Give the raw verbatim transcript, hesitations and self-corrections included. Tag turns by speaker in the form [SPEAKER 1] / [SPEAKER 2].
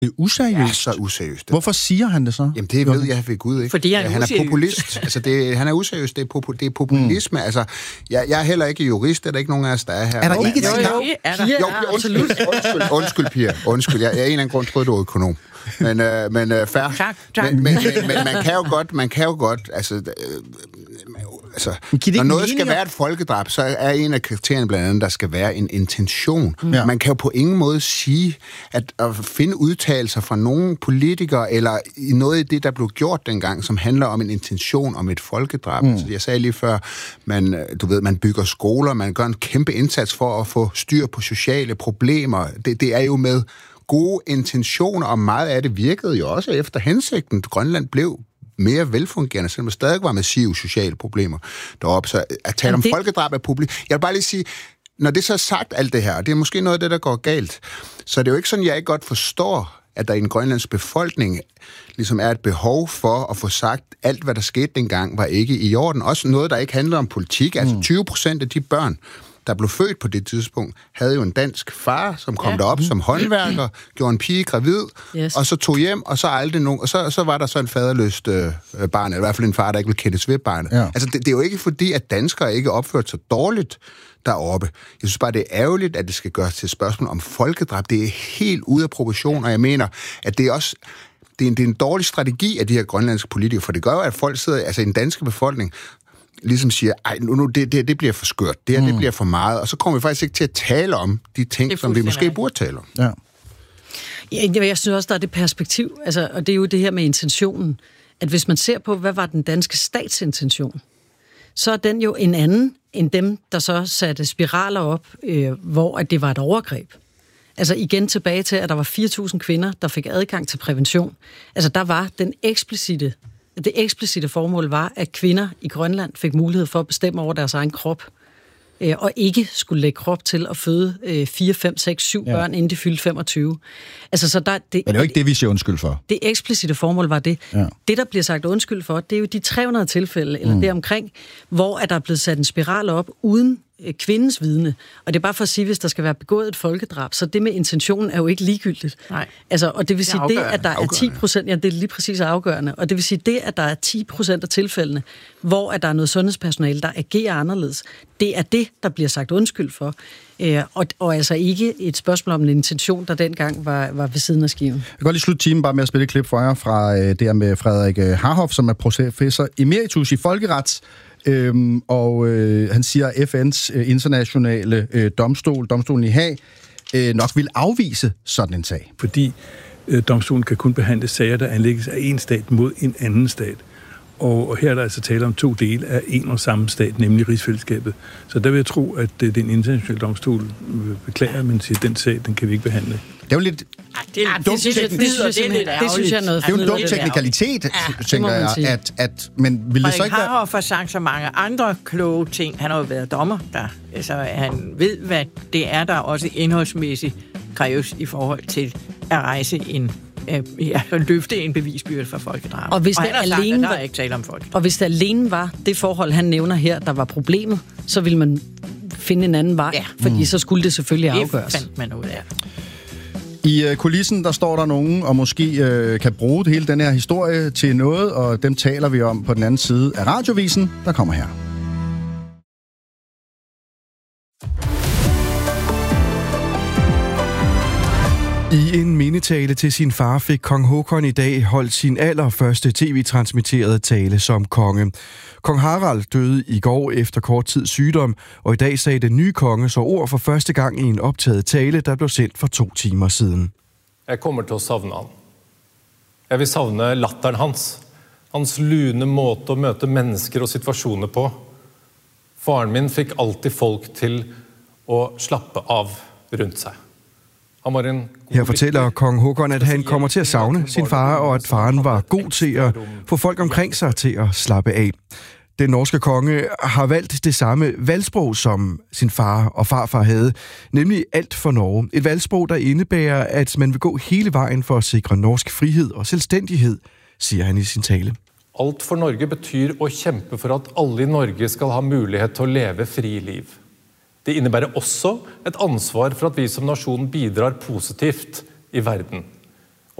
[SPEAKER 1] Det er useriøst.
[SPEAKER 2] Ja, så useriøst.
[SPEAKER 1] Hvorfor siger han det så?
[SPEAKER 2] Jamen, det ved jeg ved Gud, ikke?
[SPEAKER 3] Fordi han er,
[SPEAKER 2] han er populist. Altså, det, han er useriøst. Det er, popu, det er populisme. Mm. Altså, jeg, jeg er heller ikke jurist. Det er der ikke nogen af os, der er her.
[SPEAKER 1] Er der ikke
[SPEAKER 3] det? Jo, jo, er der.
[SPEAKER 2] Jo, jo, undskyld, undskyld, undskyld, Pia. Undskyld, jeg, jeg er en eller anden grund troede, du var økonom. Men, øh, men øh, fair.
[SPEAKER 3] Tak, tak.
[SPEAKER 2] Men, men, men, men man kan jo godt, man kan jo godt, altså, øh, altså når noget skal være et folkedrab, så er en af kriterierne blandt andet, der skal være en intention. Ja. Man kan jo på ingen måde sige, at at finde udtalelser fra nogle politikere, eller i noget af det, der blev gjort dengang, som handler om en intention om et folkedrab. Mm. Så jeg sagde lige før, man, du ved, man bygger skoler, man gør en kæmpe indsats for at få styr på sociale problemer. Det, det er jo med gode intentioner, og meget af det virkede jo også efter hensigten. Grønland blev mere velfungerende, selvom der stadig var massive sociale problemer deroppe. Så at tale om det... folkedrab er publik. Jeg vil bare lige sige, når det så er sagt alt det her, og det er måske noget af det, der går galt, så er det jo ikke sådan, jeg ikke godt forstår, at der i en grønlandsk befolkning ligesom er et behov for at få sagt, alt hvad der skete dengang, var ikke i orden. Også noget, der ikke handler om politik. Altså tyve procent af de børn, der blev født på det tidspunkt, havde jo en dansk far, som kom ja. derop som håndværker, gjorde en pige gravid, yes. og så tog hjem, og så aldrig nogen, og så, så var der så en faderløst øh, barn, eller i hvert fald en far, der ikke ville kendes ved barnet. Ja. Altså, det, det er jo ikke fordi, at danskere ikke opført sig dårligt deroppe. Jeg synes bare, det er ærgerligt, at det skal gøres til et spørgsmål om folkedrab. Det er helt ude af proportion, og jeg mener, at det er også det er en, det er en dårlig strategi af de her grønlandske politikere, for det gør jo, at folk sidder, altså i den danske befolkning, ligesom siger, ej, nu, nu det, det, det bliver for skørt, det her, mm. det bliver for meget, og så kommer vi faktisk ikke til at tale om de ting, som vi måske burde tale om.
[SPEAKER 1] Ja.
[SPEAKER 3] Ja, jeg synes også, der er det perspektiv, altså, og det er jo det her med intentionen, at hvis man ser på, hvad var den danske statsintention, så er den jo en anden end dem, der så satte spiraler op, øh, hvor at det var et overgreb. Altså igen tilbage til, at der var fire tusind kvinder, der fik adgang til prævention. Altså der var den eksplicite Det eksplicite formål var, at kvinder i Grønland fik mulighed for at bestemme over deres egen krop, øh, og ikke skulle lægge krop til at føde øh, fire, fem, seks, syv ja. børn, inden de fyldte femogtyve. Altså, så der, det,
[SPEAKER 1] Men det er jo ikke det, vi siger undskyld for.
[SPEAKER 3] Det eksplicite formål var det. Ja. Det, der bliver sagt undskyld for, det er jo de tre hundrede tilfælde, eller mm. deromkring, hvor at der er blevet sat en spiral op, uden kvindens vidne. Og det er bare for at sige, hvis der skal være begået et folkedrab, så det med intentionen er jo ikke ligegyldigt.
[SPEAKER 4] Nej.
[SPEAKER 3] Altså, og det vil sige,
[SPEAKER 4] det,
[SPEAKER 3] det, at der er ti procent, ja, det er lige præcis afgørende, og det vil sige, det, at der er ti procent af tilfældene, hvor at der er noget sundhedspersonale, der agerer anderledes, det er det, der bliver sagt undskyld for. Øh, og, og altså ikke et spørgsmål om en intention, der dengang var, var ved siden af skiven.
[SPEAKER 1] Jeg kan godt lige slutte timen bare med at spille et klip for jer fra øh, det her med Frederik Harhoff, som er professor emeritus i folkeret. Øhm, og øh, han siger, at F N's øh, internationale øh, domstol, domstolen i Haag, øh, nok vil afvise sådan en sag.
[SPEAKER 5] Fordi øh, domstolen kan kun behandle sager, der anlægges af en stat mod en anden stat. Og, og her er der altså tale om to dele af en og samme stat, nemlig rigsfællesskabet. Så der vil jeg tro, at øh, den internationale domstol beklager, men siger, at den sag, den kan vi ikke behandle.
[SPEAKER 1] Det er jo lidt...
[SPEAKER 3] Det, det, synes jeg, det, synes jeg, det, det synes jeg er noget.
[SPEAKER 1] Det er jo en dum teknikalitet, ja, tænker jeg, at, at... Men vil det så ikke være...
[SPEAKER 4] Frederik Harhoff har sagt så mange andre kloge ting. Han har jo været dommer der. Altså, han ved, hvad det er, der også indholdsmæssigt kræves i forhold til at rejse en... Ja, løfte en bevisbyrde for folkedrab.
[SPEAKER 3] Og hvis
[SPEAKER 4] og
[SPEAKER 3] det alene
[SPEAKER 4] sagt, at der
[SPEAKER 3] var,
[SPEAKER 4] er ikke tale om folkedrab.
[SPEAKER 3] Og hvis det alene var det forhold, han nævner her, der var problemet, så ville man finde en anden vej, ja. fordi mm. så skulle det selvfølgelig afgøres.
[SPEAKER 4] Det fandt man ud af.
[SPEAKER 1] I øh, kulissen, der står der nogen, og måske øh, kan bruge hele den her historie til noget, og dem taler vi om på den anden side af radiovisen, der kommer her.
[SPEAKER 6] I en mindetale til sin far fik kong Håkon i dag holdt sin allerførste tv-transmitterede tale som konge. Kong Harald døde i går efter kort tid sygdom, og i dag sagde den nye konge så ord for første gang i en optaget tale, der blev sendt for to timer siden.
[SPEAKER 7] Jeg kommer til at savne han. Jeg vil savne latteren hans. Hans lune måte at møte mennesker og situationer på. Faren min fik altid folk til at slappe av rundt sig.
[SPEAKER 6] Her fortæller kong Håkon, at han kommer til at savne sin far, og at faren var god til at få folk omkring sig til at slappe af. Den norske konge har valgt det samme valgsprog, som sin far og farfar havde, nemlig Alt for Norge. Et valgsprog, der indebærer, at man vil gå hele vejen for at sikre norsk frihed og selvstændighed, siger han i sin tale.
[SPEAKER 7] Alt for Norge betyder at kæmpe for, at alle i Norge skal have mulighed til at leve fri liv. Det innebærer også et ansvar for at vi som nation bidrar positivt i verden.